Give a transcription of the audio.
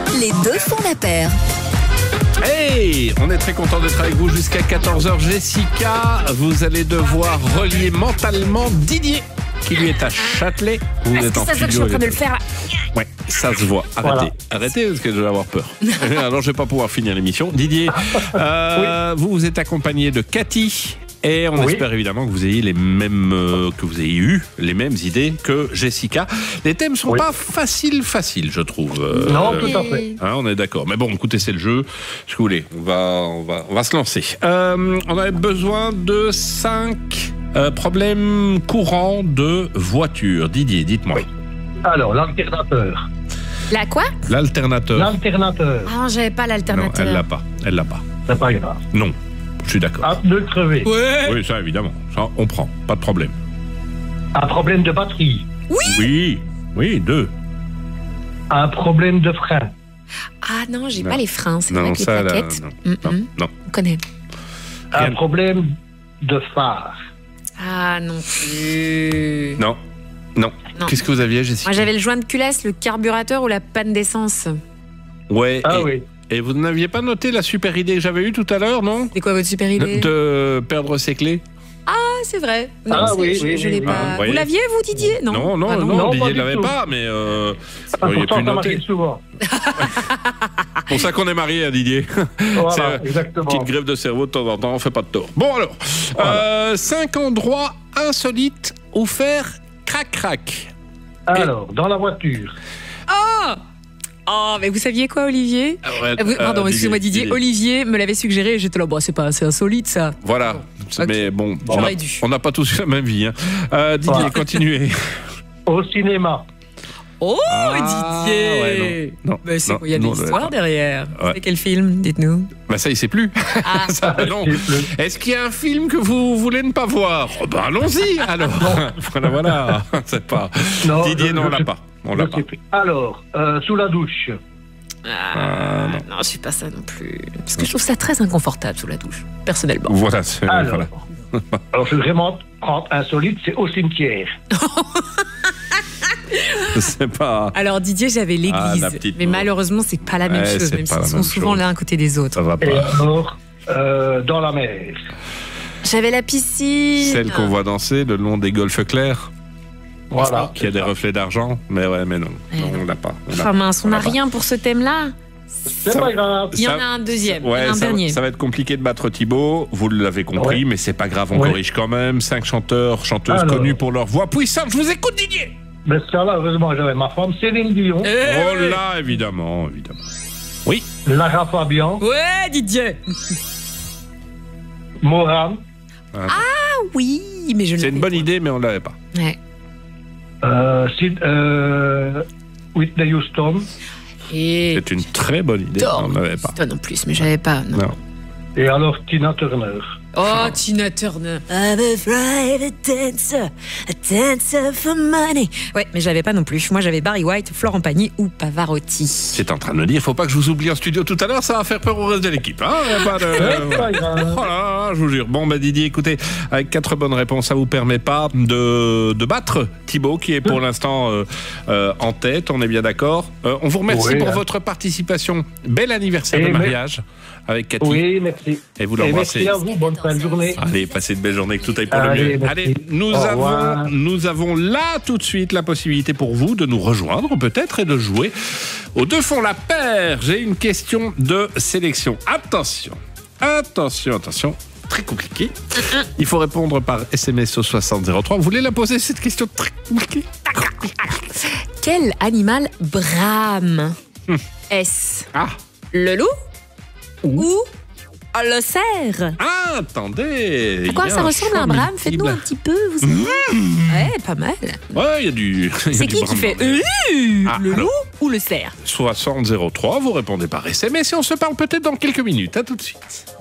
Les deux font la paire. Hey, on est très content d'être avec vous jusqu'à 14h. Jessica, vous allez devoir relier mentalement Didier, qui lui est à Châtelet. Vous êtes en ça se voit que je suis en train de le faire. Ouais, ça se voit. Arrêtez, Voilà. arrêtez parce que je vais avoir peur. Alors, je vais pas pouvoir finir l'émission. Didier, vous êtes accompagné de Cathy. Et on espère évidemment que vous ayez les mêmes, eu les mêmes idées que Jessica. Les thèmes sont pas faciles, je trouve. Non, tout à fait. Hein, on est d'accord. Mais bon, écoutez, c'est le jeu. Ce que vous voulez, on va se lancer. On avait besoin de 5 problèmes courants de voiture. Didier, dites-moi. Oui. Alors, l'alternateur. La quoi? L'alternateur. L'alternateur. Ah, j'avais pas Non, l'alternateur. elle l'a pas. Elle l'a pas. C'est pas grave. Non, je suis d'accord. Un pneu crevé. Ouais. Oui, ça évidemment. Ça, on prend. Pas de problème. Un problème de batterie. Oui, 2. Un problème de frein. Ah non, j'ai Non. pas les freins, c'est Non, vrai que les ça, là, plaquettes. non. On connaît. Un Rien. problème de phare. Ah non plus. Non. Non. Qu'est-ce que vous aviez, Jessica? Moi j'avais le joint de culasse, le carburateur ou la panne d'essence. Ouais. Ah et, oui. et vous n'aviez pas noté la super idée que j'avais eue tout à l'heure, non? C'est quoi votre super idée? De perdre ses clés? Ah, c'est vrai. Non, Ah c'est- oui, je, oui, je l'ai oui, pas. oui. Ah, vous voyez. Vous l'aviez, vous, Didier? Non. Non, Ah, Non, Didier pas ne du l'avait tout. pas, mais vous auriez pu Pourtant, ça noter. m'arrive souvent. C'est pour ça qu'on est mariés, hein, Didier. Voilà, exactement. Petite grève de cerveau de temps en temps, on fait pas de tort. Bon alors, Voilà. 5 endroits insolites où faire crac-crac. Alors, dans la voiture. Oh, mais vous saviez quoi, Olivier? Pardon, excusez-moi, Didier. Olivier me l'avait suggéré et j'étais là, bon, c'est pas assez insolite, ça. Voilà, Ok. mais bon, J'aurais dû. on n'a pas tous la même vie. Hein. Didier, Voilà. continuez. Au cinéma. Oh, Ah, Didier! ouais, non. Mais c'est Non, quoi? Il y a non, des histoires non. derrière. Ouais. C'est quel film? Dites-nous. Bah ça, il sait plus. Ah. Ça, non. Je sais plus. Est-ce qu'il y a un film que vous voulez ne pas voir? Oh, bah allons-y alors. voilà. C'est pas. Non, Didier, je- non, on je l'a sais- pas. On je l'a sais pas. plus. Alors, sous la douche. Non, je suis pas ça non plus. Parce que je trouve ça très inconfortable sous la douche, personnellement. Voilà, c'est Alors, voilà. alors je vais vraiment prendre insolite, c'est au cimetière. C'est pas. Alors Didier, j'avais l'église, Ah, la petite mais pauvre. malheureusement c'est pas la même Ouais, chose, c'est même pas s'ils la sont même souvent chose. l'un à côté des autres. Ça va Et pas. alors, dans la mer. J'avais la piscine. Celle qu'on voit danser le long des golfes clairs, Voilà. qui a des reflets d'argent. Mais ouais, mais non. Ouais, Non, non. on l'a pas. Ah mince, on n'a l'a pas. rien pour ce thème-là. C'est pas grave. Il y en Ça- a un deuxième, Ouais, il y en a un ça, dernier. ça va être compliqué de battre Thibaut, vous l'avez compris, Ouais. mais c'est pas grave, on Ouais. corrige quand même. 5 chanteurs, chanteuses Alors. connus pour leur voix puissante. Je vous écoute, Didier. Mais ce cas-là, heureusement, j'avais ma femme, Céline Dion, Oh là, évidemment. Oui. Lara Fabian, Ouais, Didier. Moran, Ah oui, mais je ne C'est une l'avais bonne pas. idée, mais on l'avait pas. Ouais. Whitney Houston, Et C'est une très bonne idée, mais on l'avait pas. toi non plus, mais j'avais pas. Non. Non. et alors Tina Turner. Oh, Tina Turner. I'm a private dancer, a dancer for money. Ouais, mais j'avais pas non plus. Moi, j'avais Barry White, Florent Pagny ou Pavarotti. C'est en train de me dire, faut pas que je vous oublie en studio tout à l'heure, ça va faire peur au reste de l'équipe. Hein. Y a pas de... C'est pas grave. Oh là là, je vous jure. Bon, bah Didier, écoutez, avec 4 bonnes réponses, ça vous permet pas de battre Thibaut, qui est pour l'instant en tête, on est bien d'accord. On vous remercie Oui, pour hein. votre participation. Bel anniversaire Et de mais- mariage avec Cathy. Oui, merci. Et vous Et l'embrassez. merci à vous, bonne fin de journée. Allez, passez de belles journées, que tout aille pour le Allez, mieux. merci. Allez, Au revoir. nous avons là tout de suite la possibilité pour vous de nous rejoindre peut-être et de jouer aux deux font la paire. J'ai une question de sélection. Attention, très compliqué. Il faut répondre par SMS au 6003. Vous voulez la poser cette question très compliquée? Quel animal brame? Est-ce Ah, le loup ou le cerf? ah, attendez. À quoi il y a ça ressemble à un champ brame? Faites-nous un multiple. petit peu, vous savez. Ouais, pas mal. Ouais, il y a du. il y a C'est du qui brame fait dans les- Ah, le alors. loup ou le cerf? 6003, vous répondez par SMS et on se parle peut-être dans quelques minutes. À tout de suite.